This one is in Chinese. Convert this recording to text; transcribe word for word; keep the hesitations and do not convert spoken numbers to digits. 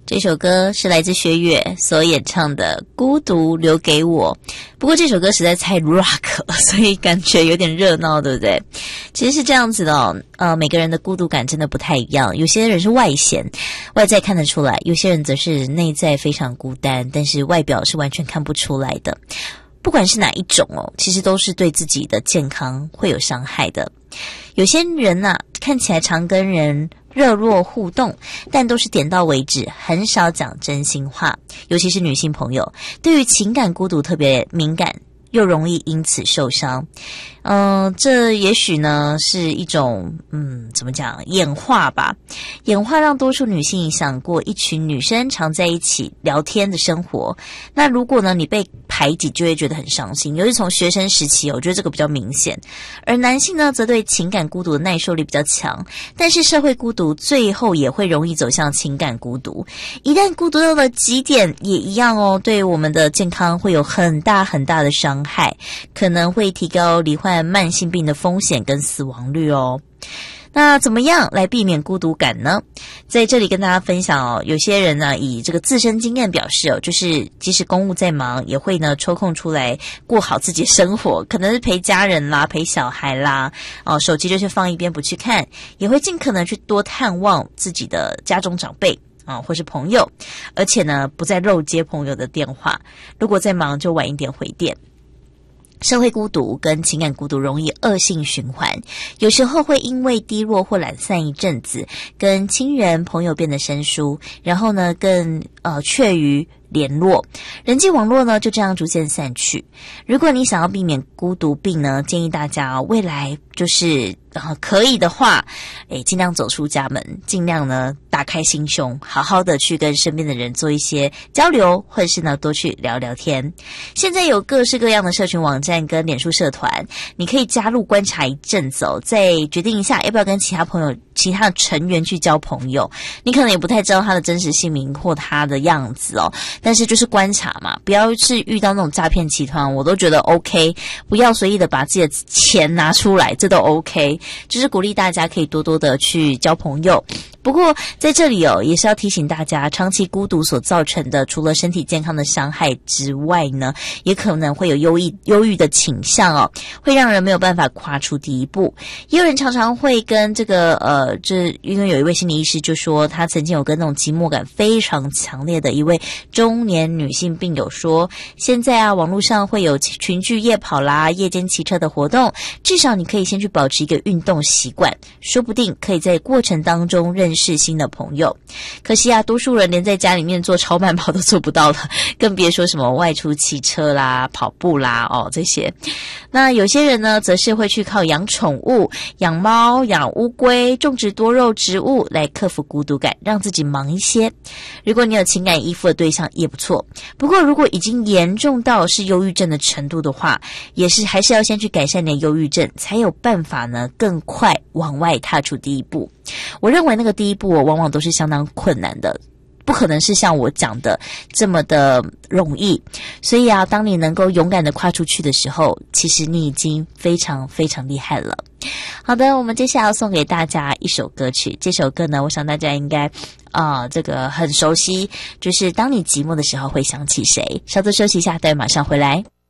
这首歌是来自薛岳所演唱的《孤独留给我》，不过这首歌实在太 rock 了，所以感觉有点热闹，对不对？其实是这样子的哦，呃，每个人的孤独感真的不太一样，有些人是外显，外在看得出来，有些人则是内在非常孤单，但是外表是完全看不出来的。不管是哪一种哦，其实都是对自己的健康会有伤害的。有些人啊，看起来常跟人热络互动，但都是点到为止，很少讲真心话。尤其是女性朋友，对于情感孤独特别敏感，又容易因此受伤。嗯、呃，这也许呢是一种嗯，怎么讲，演化吧。演化让多数女性想过一群女生常在一起聊天的生活。那如果呢你被排挤，就会觉得很伤心。尤其从学生时期，我觉得这个比较明显。而男性呢，则对情感孤独的耐受力比较强，但是社会孤独最后也会容易走向情感孤独。一旦孤独到了极点，也一样哦，对我们的健康会有很大很大的伤害，可能会提高罹患慢性病的风险跟死亡率哦。那怎么样来避免孤独感呢？在这里跟大家分享哦，有些人呢以这个自身经验表示哦，就是即使公务再忙，也会呢抽空出来过好自己的生活，可能是陪家人啦、陪小孩啦，哦，手机就是放一边不去看，也会尽可能去多探望自己的家中长辈啊、哦，或是朋友，而且呢不再漏接朋友的电话，如果再忙就晚一点回电。社会孤独跟情感孤独容易恶性循环，有时候会因为低落或懒散一阵子，跟亲人朋友变得生疏，然后呢更呃却于联络，人际网络呢就这样逐渐散去。如果你想要避免孤独病呢，建议大家、哦、未来就是呃可以的话，诶尽量走出家门，尽量呢打开心胸，好好的去跟身边的人做一些交流，或者是呢多去聊聊天。现在有各式各样的社群网站跟脸书社团，你可以加入观察一阵子哦，再决定一下要不要跟其他朋友其他的成员去交朋友。你可能也不太知道他的真实姓名或他的样子哦，但是就是观察嘛，不要是遇到那种诈骗集团，我都觉得 OK， 不要随意的把自己的钱拿出来，这都 OK， 就是鼓励大家可以多多的去交朋友。不过在这里哦，也是要提醒大家，长期孤独所造成的，除了身体健康的伤害之外呢，也可能会有忧郁忧郁的倾向哦，会让人没有办法跨出第一步。也有人常常会跟这个呃，这因为有一位心理医师就说，他曾经有跟那种寂寞感非常强烈的一位中年女性病友说，现在啊，网络上会有群聚夜跑啦、夜间骑车的活动，至少你可以先去保持一个运动习惯，说不定可以在过程当中认识新的朋友。可惜啊，多数人连在家里面做超慢跑都做不到了，更别说什么外出骑车啦、跑步啦哦这些。那有些人呢，则是会去靠养宠物、养猫、养乌龟、种植多肉植物来克服孤独感，让自己忙一些。如果你有情感依附的对象也不错，不过如果已经严重到是忧郁症的程度的话，也是还是要先去改善你的忧郁症，才有办法呢更快往外踏出第一步。我认为那个第一步我往往都是相当困难的，不可能是像我讲的这么的容易。所以啊，当你能够勇敢的跨出去的时候，其实你已经非常非常厉害了。好的，我们接下来要送给大家一首歌曲，这首歌呢，我想大家应该啊、呃，这个很熟悉，就是当你寂寞的时候会想起谁。稍作休息一下，待会马上回来。